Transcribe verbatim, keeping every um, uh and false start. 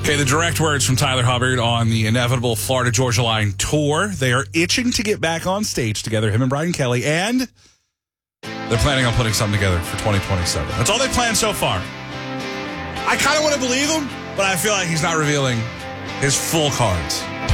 Okay, the direct words from Tyler Hubbard on the inevitable Florida Georgia Line tour. They are itching to get back on stage together, him and Brian Kelly, and they're planning on putting something together for twenty twenty-seven. That's all they planned so far. I kind of want to believe him, but I feel like he's not revealing his full cards.